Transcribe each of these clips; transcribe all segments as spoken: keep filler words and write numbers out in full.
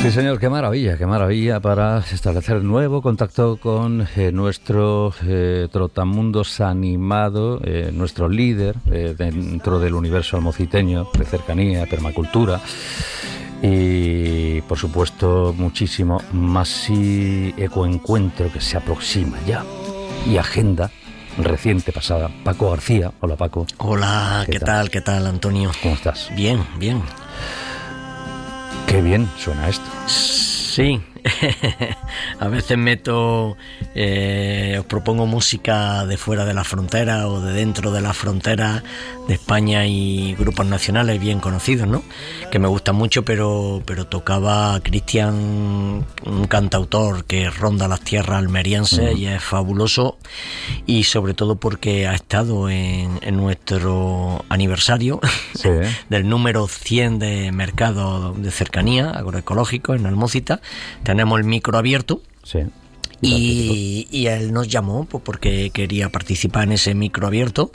Sí, señor, qué maravilla, qué maravilla para establecer nuevo contacto con eh, nuestro eh, trotamundos animado, eh, nuestro líder eh, dentro del universo almociteño, de cercanía, permacultura y, por supuesto, muchísimo más y ecoencuentro que se aproxima ya. Y agenda reciente pasada. Paco García. Hola, Paco. Hola, ¿qué, ¿qué tal? tal? ¿Qué tal, Antonio? ¿Cómo estás? Bien, bien. Qué bien suena esto. Sí, a veces meto, eh, os propongo música de fuera de la frontera o de dentro de la frontera de España y grupos nacionales bien conocidos, ¿no? Que me gustan mucho, pero, pero tocaba Cristian, un cantautor que ronda las tierras almerienses uh-huh. y es fabuloso, y sobre todo porque ha estado en, en nuestro aniversario sí. del número cien de Mercado de Cercanía Agroecológico en Almócita. Tenemos el micro abierto sí. y, y él nos llamó pues, porque quería participar en ese micro abierto,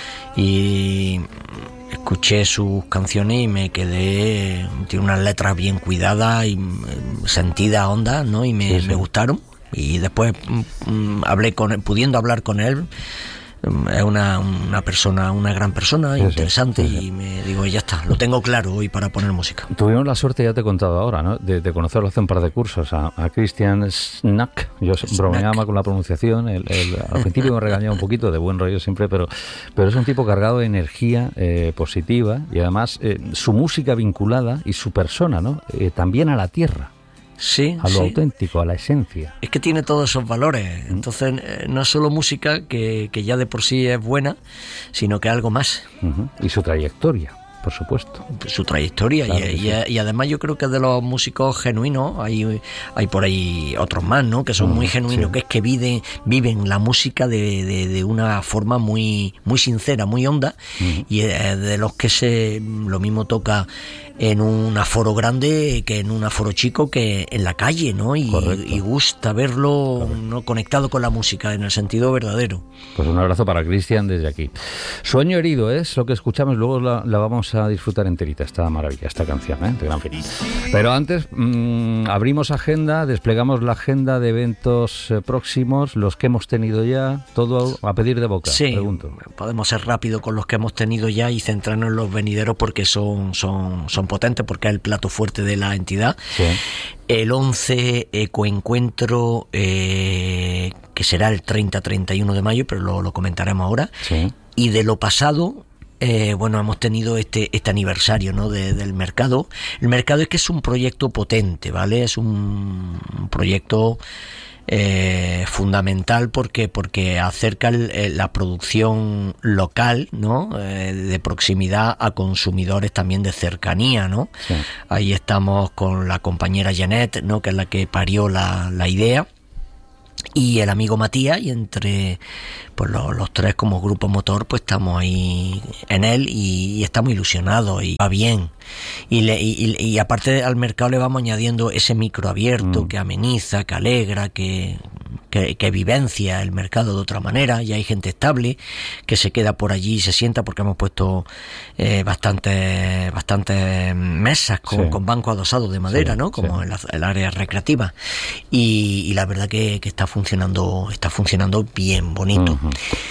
y escuché sus canciones y me quedé, tiene unas letras bien cuidadas y sentidas, hondas, ¿no? Y me, sí, sí. me gustaron, y después mm, hablé con él, pudiendo hablar con él. Es una, una persona, una gran persona, sí, interesante, sí, sí. y me digo, ya está, lo tengo claro hoy para poner música. Tuvimos la suerte, ya te he contado ahora, ¿no? de, de conocerlo hace un par de cursos, a, a Christian Snack. Yo Snack. bromeaba con la pronunciación, el, el, al principio me regañaba un poquito, de buen rollo siempre, pero, pero es un tipo cargado de energía eh, positiva, y además eh, su música vinculada y su persona, ¿no? Eh, también a la tierra. Sí, a lo sí. auténtico, a la esencia. Es que tiene todos esos valores. Entonces, eh, no es solo música, que, que ya de por sí es buena, sino que algo más. Uh-huh. Y su trayectoria, por supuesto. Su trayectoria. Claro y, y, sí. y además yo creo que de los músicos genuinos, hay, hay por ahí otros más, ¿no? Que son uh-huh. muy genuinos, sí. que es que viven, viven la música de, de, de una forma muy, muy sincera, muy honda, uh-huh. y eh, de los que se lo mismo toca en un aforo grande que en un aforo chico, que en la calle, ¿no? Y, y gusta verlo, ¿no? Conectado con la música en el sentido verdadero. Pues un abrazo para Cristian desde aquí. Sueño herido es lo que escuchamos, luego la, la vamos a disfrutar enterita, esta maravilla, esta canción, ¿eh? De gran fin. Pero antes mmm, abrimos agenda, desplegamos la agenda de eventos eh, próximos, los que hemos tenido ya, todo a pedir de boca. Sí, pregunto. Podemos ser rápido con los que hemos tenido ya y centrarnos en los venideros, porque son, son, son potentes, porque es el plato fuerte de la entidad. Sí. El once ecoencuentro, eh, que será el treinta a treinta y uno de mayo, pero lo, lo comentaremos ahora. Sí. Y de lo pasado, eh, bueno, hemos tenido este, este aniversario, ¿no? de, del mercado. El mercado es que es un proyecto potente, ¿vale? Es un, un proyecto Eh, fundamental porque porque acerca el, el, la producción local, ¿no? Eh, de proximidad a consumidores también de cercanía, ¿no? Sí. Ahí estamos con la compañera Janet, ¿no? Que es la que parió la, la idea, y el amigo Matías, y entre pues los, los tres como grupo motor pues estamos ahí en él, y, y estamos ilusionados y va bien, y, le, y, y aparte al mercado le vamos añadiendo ese micro abierto mm. que ameniza, que alegra, que, que, que vivencia el mercado de otra manera. Y hay gente estable que se queda por allí y se sienta, porque hemos puesto eh, bastantes bastante mesas con, sí. con banco adosado de madera, sí, ¿no? Como sí. en la, el área recreativa, y, y la verdad que, que está funcionando está funcionando bien, bonito. Uh-huh.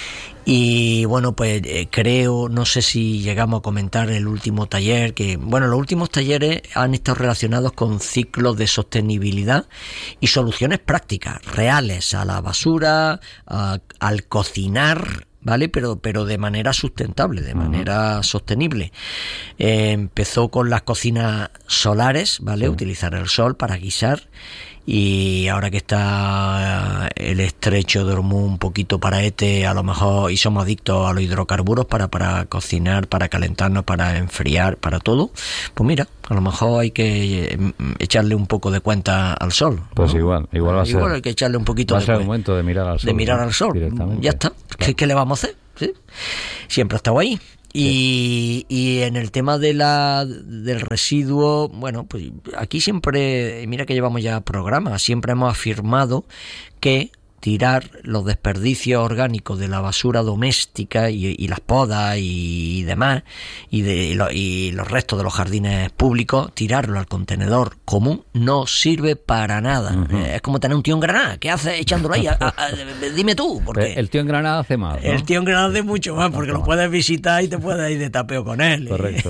Y bueno, pues eh, creo, no sé si llegamos a comentar el último taller, que bueno, los últimos talleres han estado relacionados con ciclos de sostenibilidad y soluciones prácticas, reales, a la basura, a, al cocinar, ¿vale? Pero, pero de manera sustentable, de manera uh-huh. sostenible. Eh, empezó con las cocinas solares, ¿vale? Sí. Utilizar el sol para guisar. Y ahora que está el estrecho de Hormuz un poquito paraete, a lo mejor, y somos adictos a los hidrocarburos para, para cocinar, para calentarnos, para enfriar, para todo, pues mira, a lo mejor hay que echarle un poco de cuenta al sol, ¿no? Pues igual, igual va a ser. Igual hay que echarle un poquito va de a ser el momento de mirar al sol. De mirar ¿no? al sol, ya está. Claro. ¿Qué, ¿Qué le vamos a hacer? ¿Sí? Siempre ha estado ahí. Y, y en el tema de la del residuo, bueno, pues aquí siempre, mira que llevamos ya programas, siempre hemos afirmado que tirar los desperdicios orgánicos de la basura doméstica y, y las podas y, y demás, y, de, y, lo, y los restos de los jardines públicos, tirarlo al contenedor común no sirve para nada. Uh-huh. Es como tener un tío en Granada. ¿Qué haces echándolo ahí? A, a, a, dime tú. Porque el tío en Granada hace más, ¿no? El tío en Granada hace mucho más, porque lo puedes visitar y te puedes ir de tapeo con él. Correcto.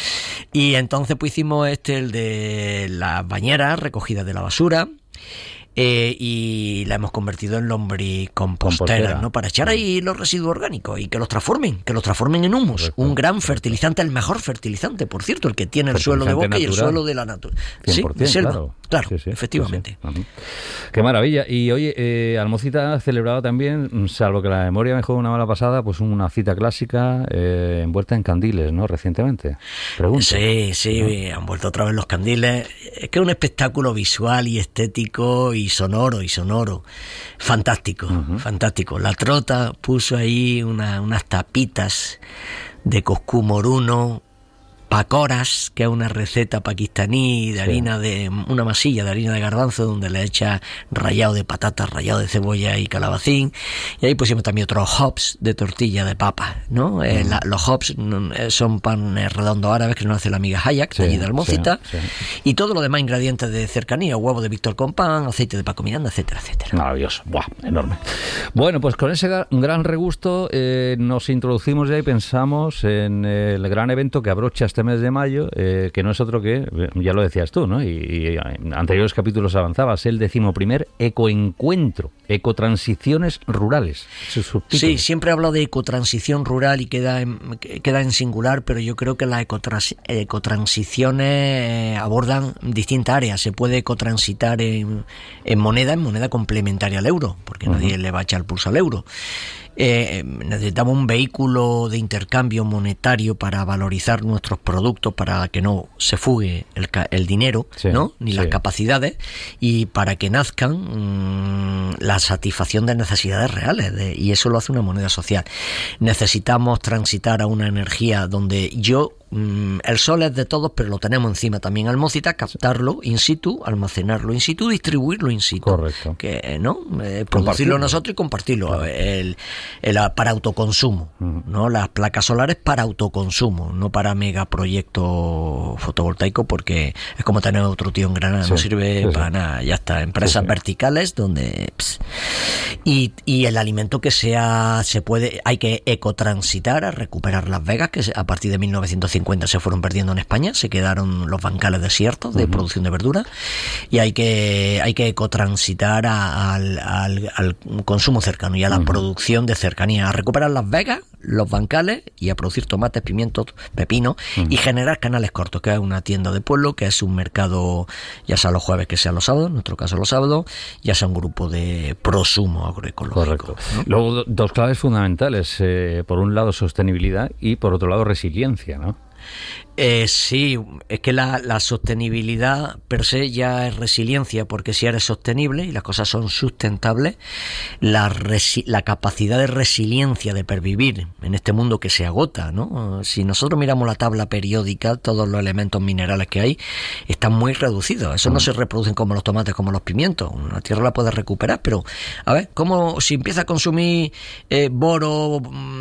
Y entonces pues hicimos este, el de las bañeras recogidas de la basura. Eh, y la hemos convertido en lombricompostera, ¿no? Para echar ahí los residuos orgánicos y que los transformen, que los transformen en humus. Correcto. Un gran fertilizante, el mejor fertilizante, por cierto, el que tiene el suelo de bosque natural. Y el suelo de la naturaleza. Sí, de selva. Claro, claro sí, sí, efectivamente. Sí, sí. Qué maravilla. Y oye, eh, Almocita ha celebrado también, salvo que la memoria me juega una mala pasada, pues una cita clásica eh, envuelta en candiles, ¿no? Recientemente. Pregunto. Sí, sí, ¿no? Han vuelto otra vez los candiles. Es que es un espectáculo visual y estético y Y sonoro, y sonoro. Fantástico, uh-huh. fantástico. La Trota puso ahí una, unas tapitas de coscú moruno, pakoras, que es una receta pakistaní de sí. harina de una masilla de harina de garbanzo donde le echa rallado de patatas, rallado de cebolla y calabacín. Y ahí pusimos también otros hops de tortilla de papa, ¿no? Mm. Eh, la, los hops son panes redondos árabes que nos hace la amiga Hayak, sí, allí de Almocita. Sí, sí. Y todo lo demás ingredientes de cercanía, huevo de Víctor con pan, aceite de Paco Miranda, etcétera, etcétera. Maravilloso, ¡buah! Enorme. Bueno, pues con ese gran regusto eh, nos introducimos ya y pensamos en el gran evento que abrocha este mes de mayo, eh, que no es otro que, ya lo decías tú, ¿no? Y, y en anteriores capítulos avanzabas, el decimoprimer Ecoencuentro, Ecotransiciones Rurales. Sí, siempre he hablado de ecotransición rural y queda en, queda en singular, pero yo creo que las ecotrans, ecotransiciones abordan distintas áreas. Se puede ecotransitar en, en moneda, en moneda complementaria al euro, porque uh-huh. nadie le va a echar el pulso al euro. Eh, necesitamos un vehículo de intercambio monetario para valorizar nuestros productos, para que no se fugue el, el dinero, sí, ¿no? Ni sí. las capacidades, y para que nazcan mmm, la satisfacción de necesidades reales, de, y eso lo hace una moneda social. Necesitamos transitar a una energía donde yo el sol es de todos, pero lo tenemos encima también Almocita, captarlo in situ, almacenarlo in situ, distribuirlo in situ. Correcto. Que, ¿no? Eh, producirlo nosotros y compartirlo. Claro. El, el, para autoconsumo, uh-huh. ¿no? Las placas solares para autoconsumo, no para megaproyectos fotovoltaicos, porque es como tener otro tío en Granada, sí, no sirve sí, para sí. nada. Ya está. Empresas sí, sí. verticales donde... Pss, y, y el alimento que sea, se puede, hay que ecotransitar, a recuperar Las Vegas, que a partir de mil novecientos cincuenta se fueron perdiendo en España, se quedaron los bancales desiertos de uh-huh. producción de verdura, y hay que hay que ecotransitar a, al, al, al consumo cercano y a la uh-huh. producción de cercanía, a recuperar Las Vegas, los bancales, y a producir tomates, pimientos, pepinos uh-huh. y generar canales cortos, que es una tienda de pueblo, que es un mercado, ya sea los jueves que sea los sábados, en nuestro caso los sábados, ya sea un grupo de prosumo agroecológico. Correcto. ¿No? Luego, dos claves fundamentales, eh, por un lado sostenibilidad y por otro lado resiliencia, ¿no? Eh, sí, es que la, la sostenibilidad per se ya es resiliencia, porque si eres sostenible y las cosas son sustentables, la, resi- la capacidad de resiliencia de pervivir en este mundo que se agota, ¿no? Si nosotros miramos la tabla periódica, todos los elementos minerales que hay están muy reducidos. Eso mm. no se reproducen como los tomates, como los pimientos. La tierra la puede recuperar, pero a ver, ¿cómo si empieza a consumir eh, boro,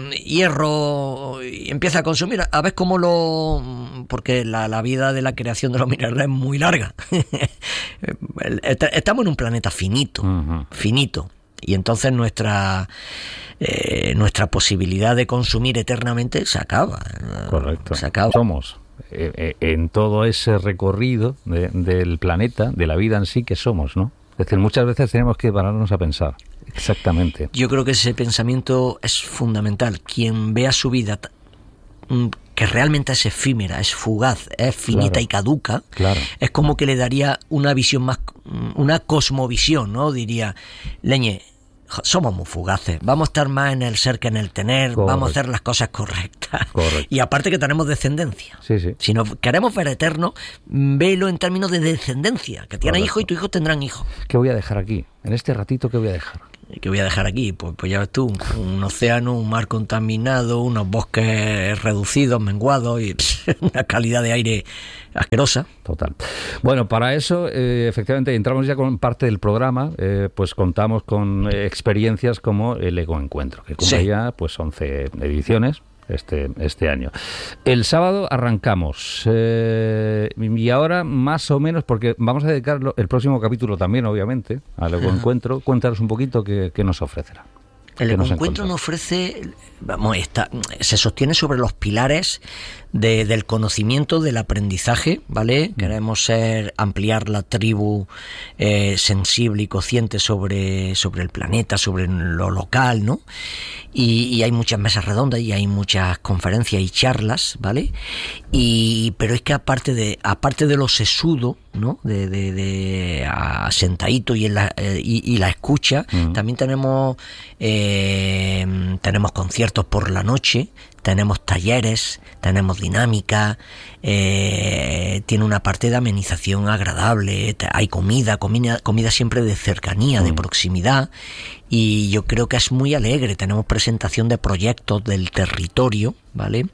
hierro, y empieza a consumir, a ver cómo lo... porque la, la vida de la creación de los minerales es muy larga. Estamos en un planeta finito, uh-huh. finito, y entonces nuestra eh, nuestra posibilidad de consumir eternamente se acaba. Correcto. Se acaba. Somos eh, eh, en todo ese recorrido de, del planeta, de la vida en sí, que somos, ¿no? Es decir, muchas veces tenemos que pararnos a pensar. Exactamente. Yo creo que ese pensamiento es fundamental. Quien vea su vida que realmente es efímera, es fugaz, es finita, claro, y caduca, claro, es como que le daría una visión más, una cosmovisión, ¿no? Diría, leñe, somos muy fugaces, vamos a estar más en el ser que en el tener, correcto, vamos a hacer las cosas correctas. Correcto. Y aparte que tenemos descendencia. Sí, sí. Si nos queremos ver eterno, velo en términos de descendencia, que tiene correcto, hijos y tus hijos tendrán hijos. ¿Qué voy a dejar aquí? En este ratito, ¿qué voy a dejar? que voy a dejar aquí? Pues, pues ya ves tú, un, un océano, un mar contaminado, unos bosques reducidos, menguados y pss, una calidad de aire asquerosa. Total. Bueno, para eso, eh, efectivamente, entramos ya con parte del programa, eh, pues contamos con eh, experiencias como el Ecoencuentro, que cumple sí. ya pues once ediciones. Este, este año. El sábado arrancamos eh, y ahora más o menos, porque vamos a dedicarlo el próximo capítulo también, obviamente, al Ecoencuentro. Cuéntanos un poquito qué, qué nos ofrecerá. El Ecoencuentro nos ofrece, vamos, está, se sostiene sobre los pilares de, del conocimiento, del aprendizaje, ¿vale? Queremos ser, ampliar la tribu eh, sensible y consciente sobre, sobre el planeta, sobre lo local, ¿no? Y, y hay muchas mesas redondas y hay muchas conferencias y charlas, ¿vale? Y pero es que aparte de aparte de lo sesudo, ¿no? De, de, de a sentadito y en la eh, y, y la escucha, uh-huh. también tenemos eh, tenemos conciertos por la noche, tenemos talleres, tenemos dinámica, eh, tiene una parte de amenización agradable, hay comida, comida, comida siempre de cercanía, mm. de proximidad, y yo creo que es muy alegre. Tenemos presentación de proyectos del territorio, ¿vale?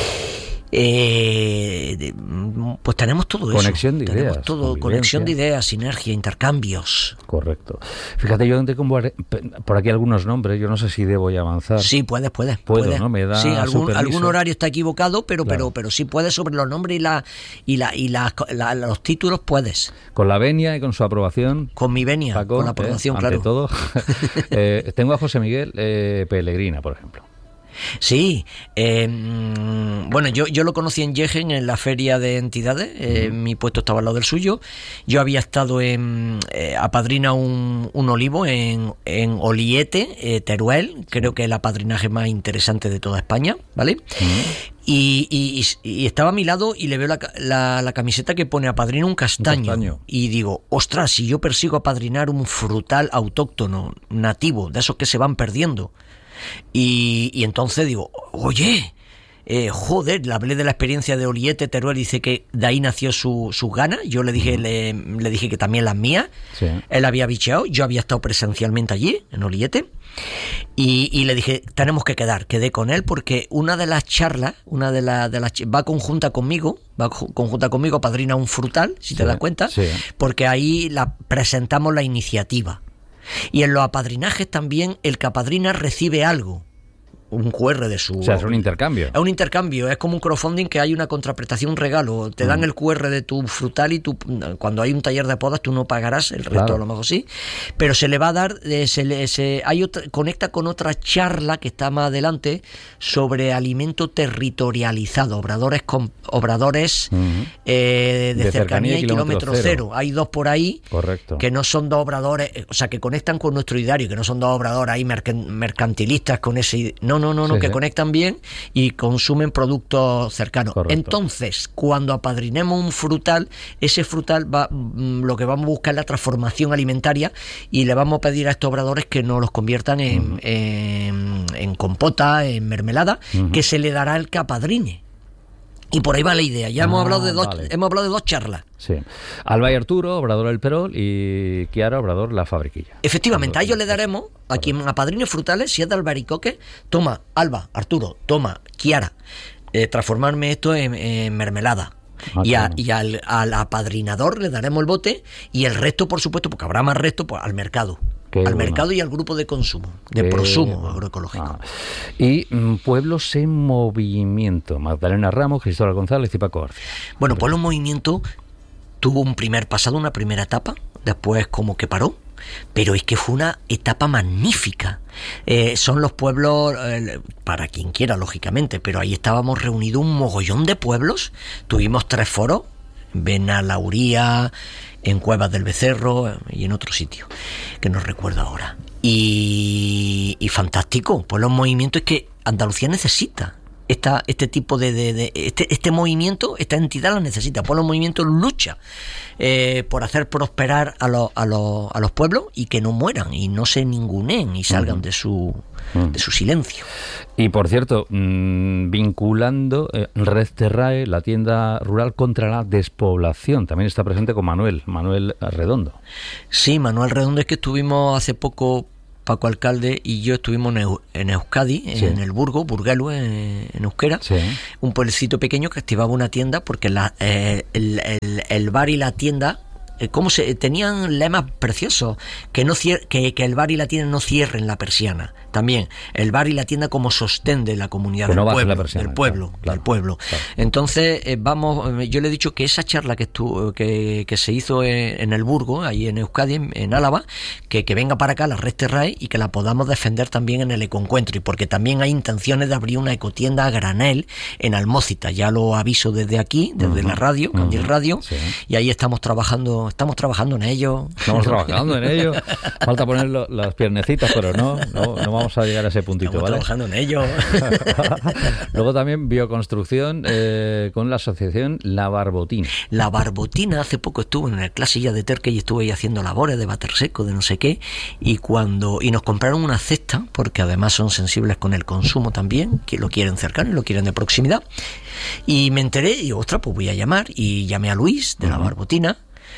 Eh, pues tenemos todo eso. Conexión de tenemos ideas. Todo, conexión de ideas, sinergia, intercambios. Correcto. Fíjate, yo tengo por aquí algunos nombres, yo no sé si debo ya avanzar. Sí, puedes, puedes. Puedo, puedes. ¿no? Me da sí, algún, algún horario está equivocado, pero claro. pero pero sí puedes sobre los nombres y la y la y la, la, los títulos puedes. Con la venia y con su aprobación. Con mi venia, Paco, con la aprobación, eh, claro. Ante todo. eh, tengo a José Miguel eh, Pellegrina, por ejemplo. Sí, eh, bueno, yo, yo lo conocí en Yegen, en la feria de entidades, eh, uh-huh. mi puesto estaba al lado del suyo. Yo había estado en, eh, apadrina un, un olivo en, en Oliete, eh, Teruel, creo que es el apadrinaje más interesante de toda España, ¿vale? Uh-huh. Y, y, y estaba a mi lado y le veo la, la, la camiseta que pone apadrina un castaño. un castaño y digo, ostras, si yo persigo apadrinar un frutal autóctono, nativo, de esos que se van perdiendo. Y, y entonces digo, oye, eh, joder, le hablé de la experiencia de Oliete, Teruel, dice que de ahí nació su, sus ganas. Yo le dije, uh-huh. le, le dije que también las mías. Sí. Él había bicheado, yo había estado presencialmente allí, en Oliete. Y, y le dije, tenemos que quedar, quedé con él porque una de las charlas, una de, la, de las va conjunta conmigo, va conjunta conmigo, padrina un frutal, si sí, te das cuenta, sí. porque ahí la, presentamos la iniciativa. Y en los apadrinajes también el que apadrina recibe algo, un Q R de su... O sea, es un intercambio. Es un intercambio, es como un crowdfunding que hay una contraprestación, un regalo. Te dan mm. el Q R de tu frutal y tú, cuando hay un taller de podas tú no pagarás, el resto claro. a lo mejor sí. Pero se le va a dar, se le, se, hay otra, conecta con otra charla que está más adelante sobre alimento territorializado, obradores con, obradores mm-hmm. eh, de, de cercanía, cercanía y kilómetro, kilómetro cero. cero. Hay dos por ahí Correcto. que no son dos obradores, o sea, que conectan con nuestro ideario, que no son dos obradores ahí mercantilistas con ese... No, no, no, no sí, que sí. conectan bien y consumen productos cercanos. Correcto. Entonces, cuando apadrinemos un frutal, ese frutal va, lo que vamos a buscar es la transformación alimentaria y le vamos a pedir a estos obradores que nos los conviertan en, uh-huh. en, en compota, en mermelada, uh-huh. que se le dará al que apadrine. Y por ahí va la idea. Ya ah, hemos hablado de dos, vale. hemos hablado de dos charlas. Sí. Alba y Arturo, obrador El Perol, y Kiara, obrador La Fabriquilla. Efectivamente, a ellos le daremos, a quien apadrine frutales, si es de albaricoque, toma, Alba, Arturo, toma, Kiara, eh, transformarme esto en, en mermelada. Ah, y a, y al, al apadrinador le daremos el bote y el resto, por supuesto, porque habrá más resto, pues al mercado. Qué al bueno. mercado y al grupo de consumo, de Qué prosumo bueno. agroecológico. Ah. Y mm, Pueblos en Movimiento, Magdalena Ramos, Cristóbal González y Paco García. Bueno, Pueblos en Movimiento tuvo un primer pasado, una primera etapa, después como que paró, pero es que fue una etapa magnífica. Eh, son los pueblos, eh, para quien quiera, lógicamente, pero ahí estábamos reunidos un mogollón de pueblos, tuvimos tres foros, Benalauría, en Cuevas del Becerro y en otro sitio que no recuerdo ahora y, y fantástico. Pues los movimientos es que Andalucía necesita esta, este tipo de, de, de este, este movimiento, esta entidad la necesita. Pues los movimientos lucha eh, por hacer prosperar a los, a los a los pueblos y que no mueran y no se ninguneen y salgan uh-huh. de su uh-huh. de su silencio. Y por cierto, mmm, vinculando eh, Red Terrae, la tienda rural contra la despoblación, también está presente con Manuel, Manuel Redondo. Sí, Manuel Redondo es que estuvimos hace poco Paco Alcalde y yo estuvimos en, en Euskadi, sí. en el Burgo, Burgelu, en, en euskera, sí. un pueblecito pequeño que activaba una tienda porque la, eh, el, el, el bar y la tienda, eh, ¿cómo se tenían lemas preciosos? Que, no cier, que, que el bar y la tienda no cierren la persiana. También el bar y la tienda como sostén de la comunidad del, no pueblo, persiana, del pueblo, claro, claro, del pueblo. Claro. Entonces eh, vamos, yo le he dicho que esa charla que estuvo, que, que se hizo en, en el Burgo, ahí en Euskadi, en, en Álava, que, que venga para acá la Red Terrae y que la podamos defender también en el ecoencuentro, y porque también hay intenciones de abrir una ecotienda a granel en Almócita. Ya lo aviso desde aquí, desde uh-huh. la radio, Candil uh-huh. Radio, sí. y ahí estamos trabajando, estamos trabajando en ello. Estamos trabajando en ello. Falta poner lo, las piernecitas, pero no, no, no vamos a llegar a ese puntito. Estamos ¿vale? trabajando en ello. Luego también bioconstrucción eh, con la asociación La Barbotina. La Barbotina, hace poco estuve en el Clasilla de Terque y estuve ahí haciendo labores de bater seco, de no sé qué, y cuando y nos compraron una cesta, porque además son sensibles con el consumo también, que lo quieren cercano y lo quieren de proximidad, y me enteré y ostras, pues voy a llamar, y llamé a Luis de uh-huh. La Barbotina.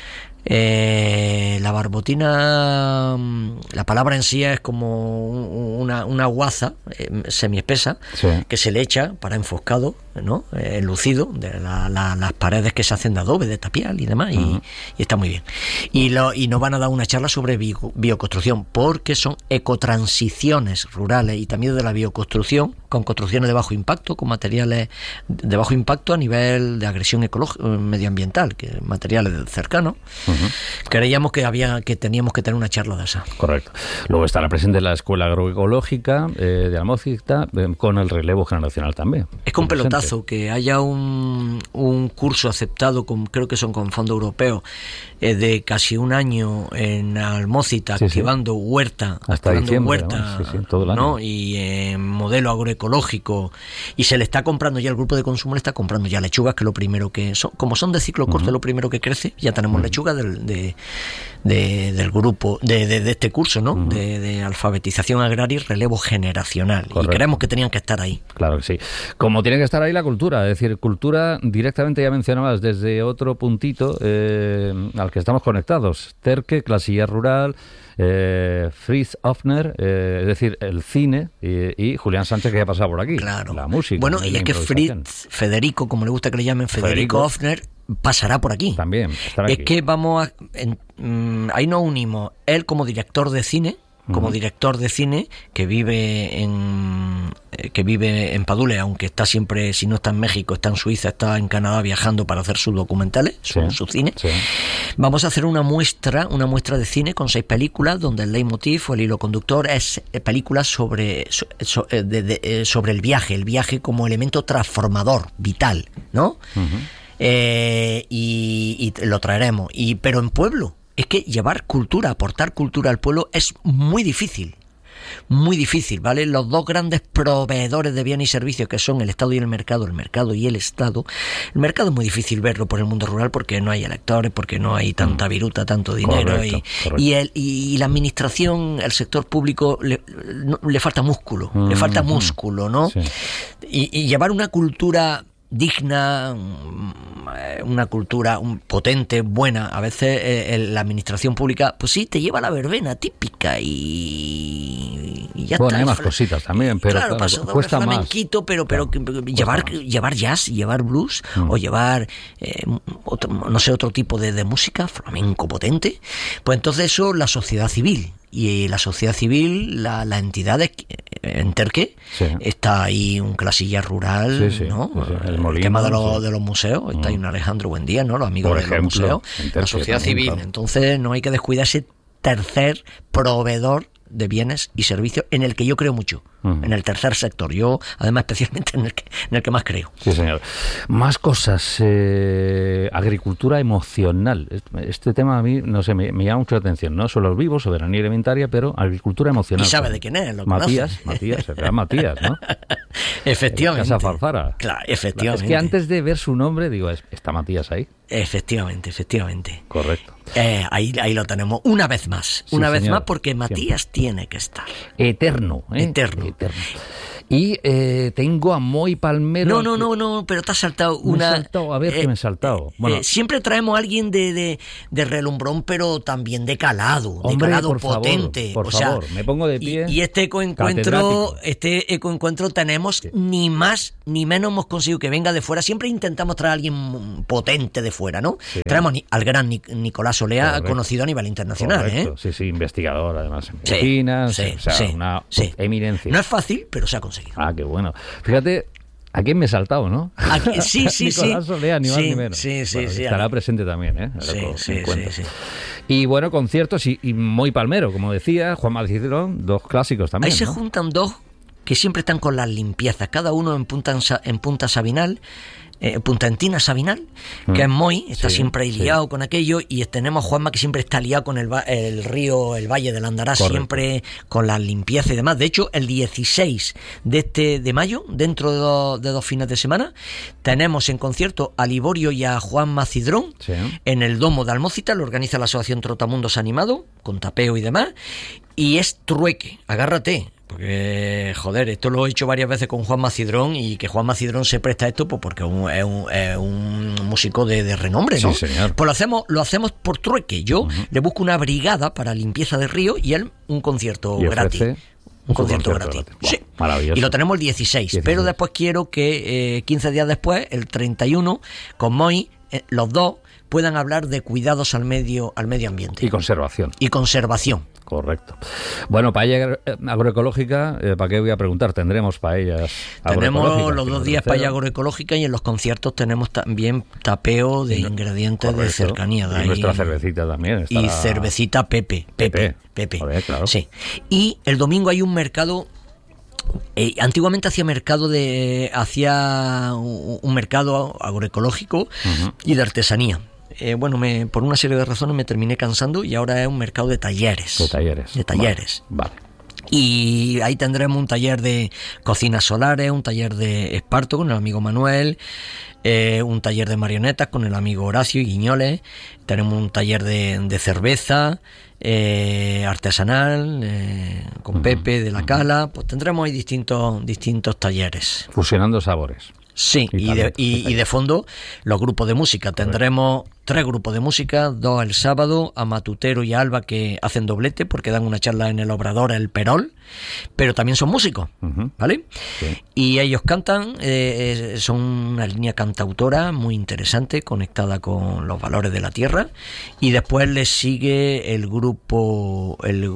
Eh, la barbotina, la palabra en sí es como una, una guaza eh, semiespesa sí. que se le echa para enfoscado, ¿no? Eh, lucido de la, la, las paredes que se hacen de adobe, de tapial y demás, uh-huh. y, y está muy bien. Y, lo, y nos van a dar una charla sobre bio, bioconstrucción, porque son ecotransiciones rurales y también de la bioconstrucción, con construcciones de bajo impacto, con materiales de bajo impacto a nivel de agresión ecológica, medioambiental, que materiales cercanos. Uh-huh. Creíamos que había que teníamos que tener una charla de esa. Correcto. Luego estará presente la Escuela Agroecológica eh, de Almócita eh, con el relevo generacional también. Es con pelotazo que haya un, un curso aceptado, con, creo que son con fondo europeo, eh, de casi un año en Almócita, sí, activando sí. huerta, hasta activando diciembre, huerta, ¿no? Sí, sí, todo el año. ¿no? Y eh, modelo agroecológico, y se le está comprando ya, el grupo de consumo le está comprando ya lechugas, que lo primero que son, como son de ciclo corto, uh-huh. lo primero que crece, ya tenemos uh-huh. lechugas del De, de, del grupo de, de, de este curso, ¿no? Uh-huh. De, de alfabetización agraria y relevo generacional. Correcto. Y creemos que tenían que estar ahí. Claro que sí. Como tiene que estar ahí la cultura, es decir, cultura directamente, ya mencionabas, desde otro puntito eh, al que estamos conectados. Terque, Clasilla Rural, eh, Fritz Hoffner, eh, es decir, el cine, y, y Julián Sánchez, que ya ha pasado por aquí. Claro. La música. Bueno, y es que Fritz, Federico, como le gusta que le llamen, Federico, Federico. Hoffner, pasará por aquí. También estará es aquí. que vamos a... En, mmm, ahí nos unimos. Él como director de cine, como uh-huh. director de cine, que vive en eh, que vive en Padule, aunque está siempre, si no está en México, está en Suiza, está en Canadá viajando para hacer sus documentales, su, sí, su cine. Sí. Vamos a hacer una muestra, una muestra de cine con seis películas, donde el leitmotiv o el hilo conductor es eh, películas sobre, so, so, de, de, eh, sobre el viaje, el viaje como elemento transformador, vital, ¿no? Uh-huh. Eh, y, y lo traeremos, y pero en pueblo. Es que llevar cultura, aportar cultura al pueblo es muy difícil, muy difícil, ¿vale? Los dos grandes proveedores de bienes y servicios, que son el Estado y el mercado, el mercado y el Estado. El mercado es muy difícil verlo por el mundo rural porque no hay electores, porque no hay tanta viruta, tanto dinero. Correcto, y, correcto. Y, el, y la administración, el sector público, le, no, le falta músculo, mm, le falta músculo, ¿no? Sí. Y, y llevar una cultura digna, una cultura potente, buena. A veces eh, la administración pública, pues sí, te lleva la verbena típica y, y ya bueno, está. Hay más cositas también, pero claro, claro, cuesta más. Pero, pero claro, llevar, más. llevar jazz, llevar blues mm. o llevar, eh, otro, no sé, otro tipo de, de música, flamenco potente, pues entonces eso la sociedad civil. Y la sociedad civil, la, la entidad de, en Terque, sí. está ahí un Clasilla Rural, sí, sí, ¿no? Sí, sí. El, Molino, el tema de los, sí. de los museos, está mm. ahí un Alejandro Buendía, ¿no? Los amigos Por de ejemplo, los museos, Terque, la sociedad también, civil. Claro. Entonces no hay que descuidar ese tercer proveedor de bienes y servicios en el que yo creo mucho, uh-huh. en el tercer sector, yo además especialmente en el que, en el que más creo. Sí, señor. Más cosas, eh, agricultura emocional. Este tema a mí, no sé, me, me llama mucho la atención, ¿no? Suelos vivos, soberanía alimentaria, pero agricultura emocional. ¿Y sabe de quién es? ¿Lo Matías, Matías, se llama Matías, ¿no? Efectivamente. Casa Farfara. Claro, efectivamente. Es que antes de ver su nombre, digo, ¿está Matías ahí? Efectivamente, efectivamente. Correcto. Eh, ahí, ahí lo tenemos una vez más, sí, una señor. vez más, porque Matías Siempre. tiene que estar. Eterno, ¿eh? Eterno. Eterno. Y eh, tengo a Moy Palmero. No, no, no, no, pero te has saltado una... Me he saltado, a ver eh, qué me he saltado. Bueno. Eh, siempre traemos a alguien de, de, de relumbrón, pero también de calado, Hombre, de calado por potente. Favor, por o favor, sea, me pongo de pie. Y, y este ecoencuentro, este ecoencuentro tenemos sí. ni más ni menos hemos conseguido que venga de fuera. Siempre intentamos traer a alguien potente de fuera, ¿no? Sí. Traemos al gran Nicolás Olea, Correcto. conocido a nivel internacional. Correcto. ¿eh? Sí, sí, investigador además en medicina, sí, o sea, sí, una sí. eminencia. No es fácil, pero se ha conseguido. Ah, qué bueno. Fíjate, ¿a quién me he saltado, no? Aquí, sí, sí, sí. Nicolás Olea, ni más sí, ni menos. Sí, sí, bueno, sí. Estará aquí. presente también, ¿eh? Sí, sí, sí, sí. Y bueno, conciertos y, y Moy Palmero, como decía, Juan Macidrón, dos clásicos también. Ahí se ¿no? juntan dos que siempre están con las limpiezas, cada uno en punta, en punta Sabinal. Eh, Punta Entina Sabinal, mm. que es Moy, está sí, siempre ahí liado sí. con aquello, y tenemos a Juanma que siempre está liado con el, el río, el Valle del Andarás, Correcto. siempre con la limpieza y demás. De hecho, el dieciséis de este de mayo, dentro de, do, de dos fines de semana, tenemos en concierto a Liborio y a Juan Macidrón sí. en el Domo de Almócita, lo organiza la Asociación Trotamundos Animado, con tapeo y demás, y es trueque, agárrate. Porque, joder, esto lo he hecho varias veces con Juan Macidrón y que Juan Macidrón se presta a esto pues porque es un, es un, es un músico de, de renombre, ¿no? Sí, señor. Pues lo hacemos, lo hacemos por trueque. Yo uh-huh. le busco una brigada para limpieza de río y él un concierto ¿Y gratis. Ofrece? Un concierto, concierto gratis. gratis. Sí. Wow, maravilloso. Y lo tenemos el dieciséis, dieciséis. Pero después quiero que eh, quince días después, el treinta y uno, con Moy, eh, los dos puedan hablar de cuidados al medio, al medio ambiente. Y conservación. Y conservación. Correcto. Bueno, paella agroecológica, eh, ¿para qué voy a preguntar? Tendremos paellas Tenemos los dos días paella agroecológica y en los conciertos tenemos también tapeo de no, ingredientes correcto. de cercanía. De y ahí. nuestra cervecita también. Estará... Y cervecita Pepe. Pepe. Pepe. Joder, claro. Sí. Y el domingo hay un mercado... Eh, antiguamente hacía mercado de... Hacía un, un mercado agroecológico uh-huh. y de artesanía. Eh, bueno, me, por una serie de razones me terminé cansando y ahora es un mercado de talleres. De talleres. De talleres. Vale. vale. Y ahí tendremos un taller de cocinas solares, un taller de esparto con el amigo Manuel, eh, un taller de marionetas con el amigo Horacio y Guiñoles, tenemos un taller de, de cerveza eh, artesanal eh, con uh-huh. Pepe de la Cala, pues tendremos ahí distintos, distintos talleres. Fusionando sabores. Sí, y, y, de, y, y de fondo los grupos de música. Tendremos tres grupos de música, dos el sábado, a Matutero y a Alba, que hacen doblete porque dan una charla en el Obrador, el Perol, pero también son músicos, uh-huh. ¿vale? Sí. Y ellos cantan, eh, son una línea cantautora muy interesante, conectada con los valores de la tierra, y después les sigue el grupo, el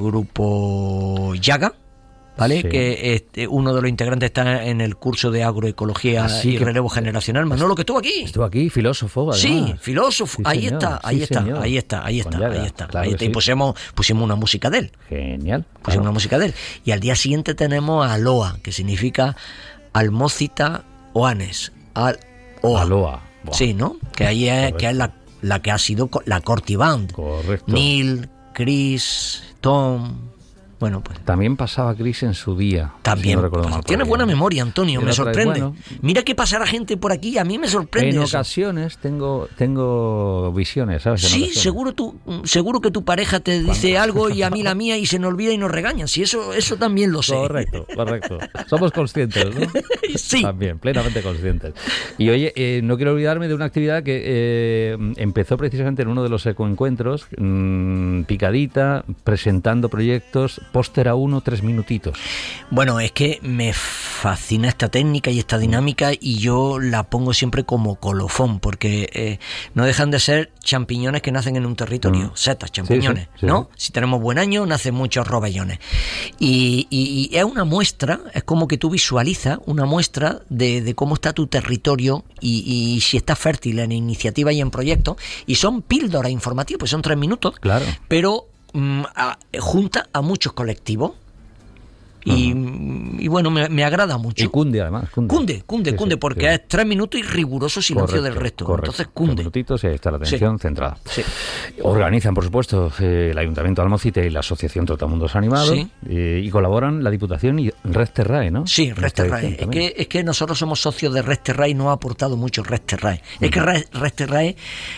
grupo Yaga, ¿vale? Sí. Que este, uno de los integrantes está en el curso de agroecología Así y que, relevo generacional. Manolo, que estuvo aquí. Estuvo aquí, filósofo, además. Sí, filósofo. Sí, ahí, está, ahí, sí, está, ahí está, ahí está, ahí está, ahí está, claro ahí está. Y sí. pusimos, pusimos una música de él. Genial. Pusimos claro. una música de él. Y al día siguiente tenemos a Aloa, que significa Almócita Oanes. Al Oa. Aloa. Wow. Sí, ¿no? Que ahí es, que es la, la que ha sido la Corti Band. Correcto. Neil, Chris, Tom... Bueno, pues. También pasaba Chris en su día. También. Si no recuerdo mal Tienes buena memoria, Antonio, me sorprende. Bueno, Mira que pasará gente por aquí, a mí me sorprende. En eso. ocasiones tengo tengo visiones, ¿sabes? Sí, seguro tú, seguro que tu pareja te dice ¿Cuándo? algo y a mí la mía y se nos olvida y nos regañan. Sí, eso, eso también lo sé. Correcto, correcto. Somos conscientes, ¿no? Sí. También, plenamente conscientes. Y oye, eh, no quiero olvidarme de una actividad que eh, empezó precisamente en uno de los ecoencuentros, mmm, picadita, presentando proyectos. Póster a uno, tres minutitos. Bueno, es que me fascina esta técnica y esta dinámica y yo la pongo siempre como colofón porque eh, no dejan de ser champiñones que nacen en un territorio, mm. setas, champiñones, sí, sí, sí. ¿no? Si tenemos buen año, nacen muchos robellones. Y, y, y es una muestra, es como que tú visualizas una muestra de, de cómo está tu territorio y, y si está fértil en iniciativa y en proyectos. Y son píldoras informativas, pues son tres minutos, claro. pero A, junta a muchos colectivos y, uh-huh. y bueno, me, me agrada mucho. Y cunde además. Cunde, cunde, cunde, sí, cunde sí, porque sí. es tres minutos y riguroso silencio correcto, del resto. Correcto. Entonces cunde. Tres minutitos y ahí está la atención sí. centrada. Sí. Organizan, por supuesto, eh, el Ayuntamiento de Almocite y la Asociación Trotamundos Animados sí. eh, y colaboran la Diputación y Resterrae, ¿no? Sí, Resterrae. Es que, es que nosotros somos socios de Resterrae y nos ha aportado mucho Resterrae. Uh-huh. Es que Resterrae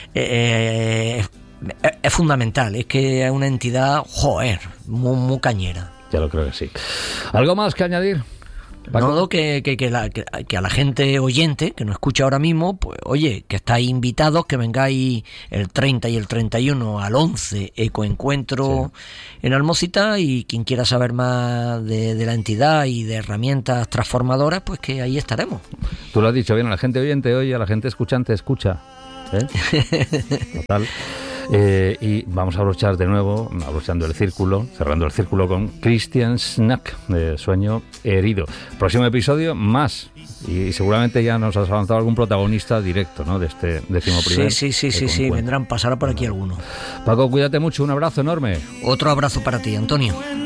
eh, es, es fundamental, es que es una entidad, joder, muy, muy cañera. Ya lo creo que sí. ¿Algo más que añadir? No, que, que, que, la, que, que a la gente oyente que nos escucha ahora mismo, pues oye, que estáis invitados, que vengáis el treinta y el treinta y uno al once Ecoencuentro sí. en Almocita, y quien quiera saber más de, de la entidad y de herramientas transformadoras, pues que ahí estaremos. Tú lo has dicho bien, a la gente oyente oye, a la gente escuchante escucha. ¿Eh? Total. Eh, y vamos a abrochar de nuevo, abrochando el círculo, cerrando el círculo con Christian Snack, de Sueño Herido. Próximo episodio, más. Y seguramente ya nos has avanzado algún protagonista directo, ¿no? De este décimo primer. Sí, sí, sí, sí, sí, vendrán, pasará por aquí alguno. Paco, cuídate mucho, un abrazo enorme. Otro abrazo para ti, Antonio.